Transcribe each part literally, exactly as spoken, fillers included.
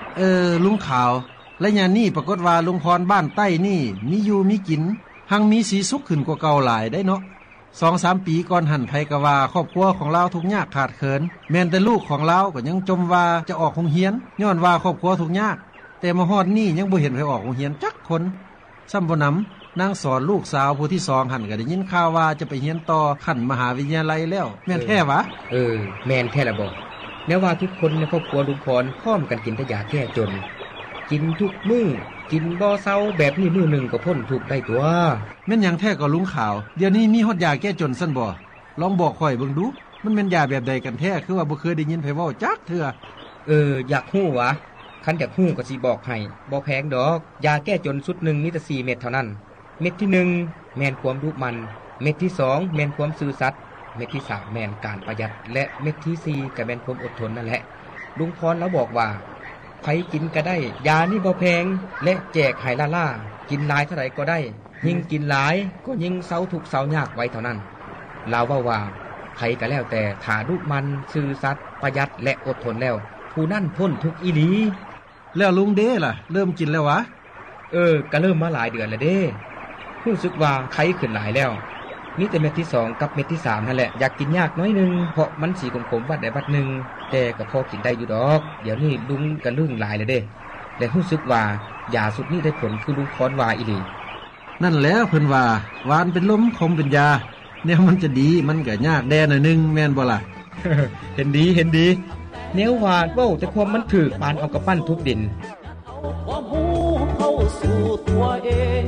เออลุงขาวและยามนี้ปรากฏว่าลุงพรบ้านใต้นี่มีอยู่มีกินหังมีสีสุขขึ้นกว่าเก่าหลายได้เนาะ สองสาม ปีก่อนหันไผก็ว่าครอบครัวของเราทุกข์ยากขาดเขินแม้นแต่ลูกของเราก็ยังจมว่าจะออกโรงเรียนย้อนว่าครอบครัวทุกข์ยากแต่มาฮอดนี้ยังบ่เห็นไผออกโรงเรียนจักคนซ้ำบ่นำนางสอนลูกสาวผู้ที่สองหั่นก็ได้ยินข่าวว่าจะไปเรียนต่อขั้นมหาวิทยาลัยแล้วแม่นแท้วะเออแม่นแท้ละบ่แม้ว่าทุกคนในครอบครัวลุงพรพร้อมกันกินแต่ยาแก้จนกินทุกมื้อกินบ่เซาแบบนี้มื้อนึงก็พ้นทุกข์ได้ตัวแม่นหยังแท้ก็ลุงขาวเดี๋ยวนี้มีฮอดยาแก้จนซั่นบ่ลองบอกข่อยเบิ่งดูมันแม่นยาแบบใดกันแท้คือว่าบ่เคยได้ยินไผเว้าจักเทื่อเอออยากฮู้วะคันอยากฮู้ก็สิบอกให้บ่แพงดอกยาแก้จนชุดนึงมีแต่สี่เม็ดเท่านั้นเม็ดที่หนึ่งแม่นความดุมันเม็ดที่สองแม่นความซื่อสัตย์เม็ดที่สามแม่นการประหยัดและเม็ดที่สี่ก็แม่นความอดทนนั่นแหละลุงพรแล้วบอกว่าใครกินก็ได้ยานี่บ่แพงและแจกให้ล่าๆกินหลายเท่าใดก็ได้ยิ่งกินหลายก็ยิ่งเซาทุกข์เซายากไว้เท่านั้นลาวว่าว่าใครก็แล้วแต่ถ้าดุมันซื่อสัตย์ประหยัดและอดทนแล้วผู้นั้นพ้นทุกข์อีหลีแล้วลุงเด้ล่ะเริ่มกินแล้ววะเออก็เริ่มมาหลายเดือนแล้วเด้รู้สึกว่าไข้ขึ้นหลายแล้วมีแต่เม็ดที่สองกับเม็ดที่สามนั่นแหละอยากกินยากน้อยนึงเพราะมันสีขมๆวัดได้วัดนึงแต่ก็พอกินได้อยู่ดอกเดี๋ยวนี้ลุงก็ลึ่งหลายแล้วเด้และรู้สึกว่ายาสุดนี้ได้ผลคือลุงพรว่าอีหลีนั่นแล้วเพิ่นว่าหวานเป็นลมคมเป็นยาแนวมันจะดีมันก็ยากแด่หน่อยนึงแม่นบ่ล่ะเห็นดีเห็นดีแนวว่าเว้าแต่ความมันถูกปานเอากระปั้นทุบดินความรู้เข้าสู่ตัวเอง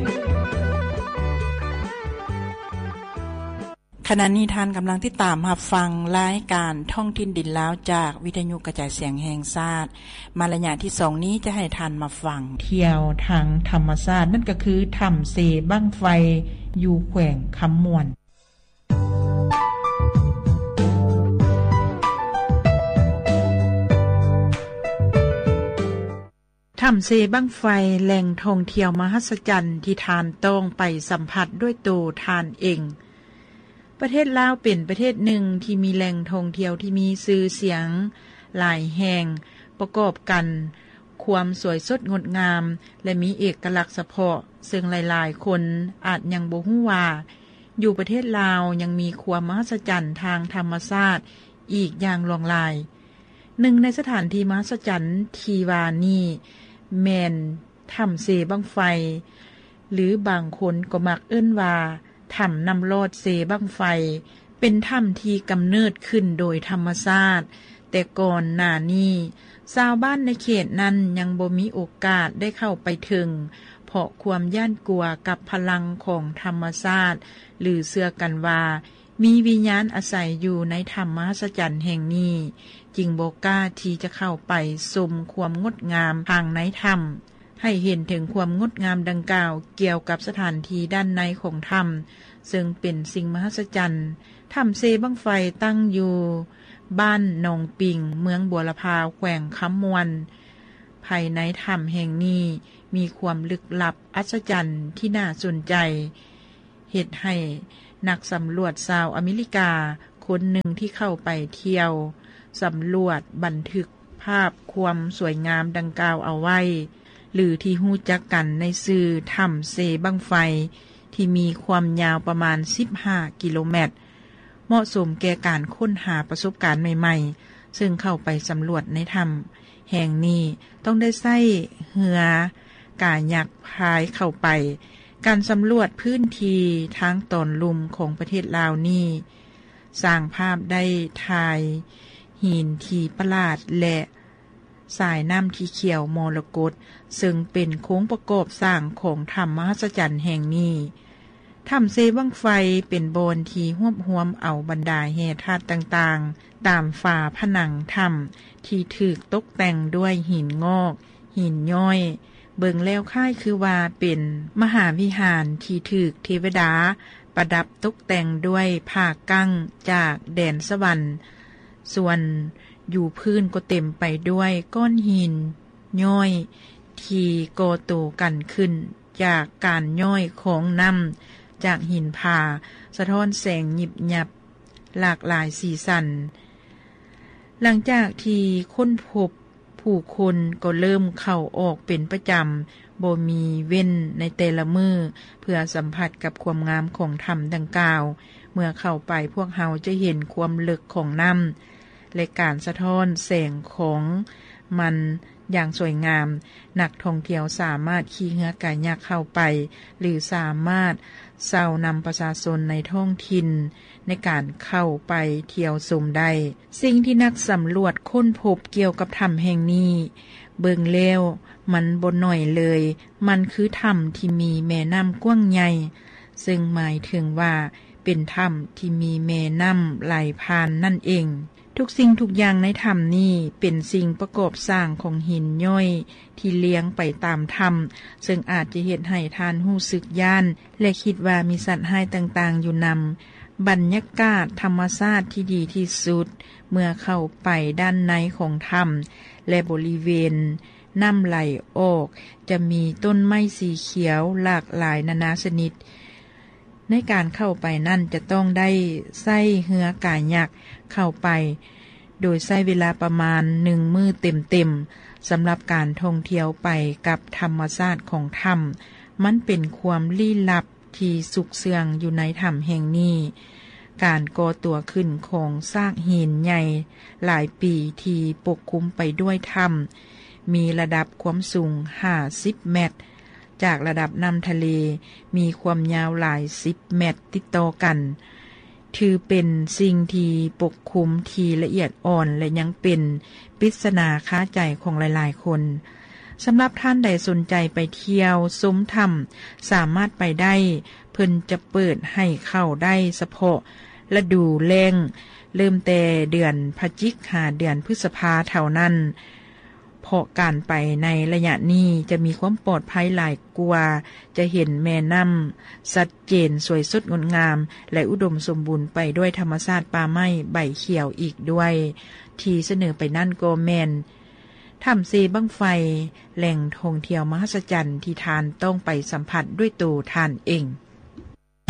ขณะนี้ท่านกำลังติดตามรับฟังรายการท่องถิ่นดินลาวจากวิทยุกระจายเสียงแห่งชาติมาระยะที่สองนี้จะให้ท่านมาฟังเที่ยวทางธรรมชาตินั่นก็คือถ้ำเสบั้งไฟอยู่แขวงคำม่วนถ้ำเซบั้งไฟแหล่งท่องเที่ยวมหัศจรรย์ที่ทานต้องไปสัมผัสด้วยตัวทานเองประเทศลาวเป็นประเทศหนึ่งที่มีแหล่งท่องเที่ยวที่มีชื่อเสียงหลายแห่งประกอบกันความสวยสดงดงามและมีเอกลักษณ์เฉพาะซึ่งหลายๆคนอาจยังบ่ฮู้ว่าอยู่ประเทศลาวยังมีความมหัศจรรย์ทางธรรมชาติอีกอย่างหลากหลายหนึ่งในสถานที่มหัศจรรย์ที่ว่านี้แม่นถ้ำเซบั้งไฟหรือบางคนก็มักเอิ้นว่าถ้ำน้ำลอดเซบั้งไฟเป็นถ้ำที่กำเนิดขึ้นโดยธรรมชาติแต่ก่อนหน้านี้ชาวบ้านในเขตนั้นยังบ่มีโอกาสได้เข้าไปถึงเพราะความย่านกลัวกับพลังของธรรมชาติหรือเชื่อกันว่ามีวิญญาณอาศัยอยู่ในถ้ำมหัศจรรย์แห่งนี้จึงบ่กล้าที่จะเข้าไปชมความงดงามภายในถ้ำให้เห็นถึงความงดงามดังกล่าวเกี่ยวกับสถานที่ด้านในของถ้ำซึ่งเป็นสิ่งมหัศจรรย์ถ้ำเซบั้งไฟตั้งอยู่บ้านหนองปิ่งเมืองบัวละพาแขวงคำมวนภายในถ้ำแห่งนี้มีความลึกลับอัศจรรย์ที่น่าสนใจเฮ็ดให้นักสำรวจชาวอเมริกาคนหนึ่งที่เข้าไปเที่ยวสำรวจบันทึกภาพความสวยงามดังกล่าวเอาไว้หรือที่ฮู้จักกันในชื่อถ้ำเซบั้งไฟที่มีความยาวประมาณสิบห้ากิโลเมตรเหมาะสมแก่การค้นหาประสบการณ์ใหม่ๆซึ่งเข้าไปสำรวจในถ้ำแห่งนี้ต้องได้ใช้เรือกายักพายเข้าไปการสำรวจพื้นที่ทางตอนลุ่มของประเทศลาวนี้สร้างภาพได้ถ่ายหินที่ประหลาดและสายน้ำที่เขียวมรกตซึ่งเป็นโค้งประกอบสร้างของถ้ำมหัศจรรย์แห่งนี้ถ้ำเซบั้งไฟเป็นโบนที่รวบรวมเอาบรรดาแห่ธาตุต่างๆตามฝาผนังถ้ำที่ถูกตกแต่งด้วยหินงอกหินย้อยเบิ่งแล้วคล้ายคือว่าเป็นมหาวิหารที่ถูกเทวดาประดับตกแต่งด้วยผ้ากั้งจากแดนสวรรค์ส่วนอยู่พื้นก็เต็มไปด้วยก้อนหินย้อยที่ก่อตัวกันขึ้นจากการย้อยของน้ำจากหินผาสะท้อนแสงหยิบหยับหลากหลายสีสันหลังจากที่ค้นพบผู้คนก็เริ่มเข้าออกเป็นประจำบ่มีเว้นในแต่ละมือเพื่อสัมผัสกับความงามของถ้ำดังกล่าวเมื่อเข้าไปพวกเฮาจะเห็นความลึกของน้ำและการสะท้อนแสงของมันอย่างสวยงามนักท่องเที่ยวสามารถขี่เรือกายักเข้าไปหรือสามารถเซานำประชาชนในท้องถิ่นในการเข้าไปเที่ยวชมได้สิ่งที่นักสำรวจค้นพบเกี่ยวกับถ้ำแห่งนี้เบิ่งแล้วมันบ่น้อยเลยมันคือถ้ำที่มีแม่น้ำกว้างใหญ่ซึ่งหมายถึงว่าเป็นถ้ำที่มีแม่น้ำไหลผ่านนั่นเองทุกสิ่งทุกอย่างในถ้ำนี้เป็นสิ่งประกอบสร้างของหินย่อยที่เลี้ยงไปตามถ้ำซึ่งอาจจะเฮ็ดให้ท่านรู้สึกย่านและคิดว่ามีสัตว์หายต่างๆอยู่นำบรรยากาศธรรมชาติที่ดีที่สุดเมื่อเข้าไปด้านในของถ้ำและบริเวณน้ำไหลออกจะมีต้นไม้สีเขียวหลากหลายนานาชนิดในการเข้าไปนั่นจะต้องได้ใส่เรือกายักเข้าไปโดยใช้เวลาประมาณหนึ่งมื้อเต็มๆสำหรับการท่องเที่ยวไปกับธรรมชาติของถ้ำมันเป็นความลี้ลับที่สุกเสื่องอยู่ในถ้ำแห่งนี้การก่อตัวขึ้นของซากหินใหญ่หลายปีที่ปกคลุมไปด้วยถ้ำมีระดับความสูงห้าสิบเมตรจากระดับน้ำทะเลมีความยาวหลายสิบเมตรติดต่อกันถือเป็นสิ่งที่ปกคลุมที่ละเอียดอ่อนและยังเป็นปริศนาค้าใจของหลายๆคนสำหรับท่านใดสนใจไปเที่ยวชมถ้ำสามารถไปได้เพิ่นจะเปิดให้เข้าได้เฉพาะฤดูแล้งเริ่มแต่เดือนพฤศจิกายนเดือนพฤษภาเท่านั้นเพราะการไปในระยะนี้จะมีความปลอดภัยหลายกว่าจะเห็นแม่น้ำชัดเจนสวยสดงดงามและอุดมสมบูรณ์ไปด้วยธรรมชาติป่าไม้ใบเขียวอีกด้วยที่เสนอไปนั่นก็แม่นถ้ำเซบั้งไฟแหล่งท่องเที่ยวมหัศจรรย์ที่ทานต้องไปสัมผัสด้วยตัวทานเอง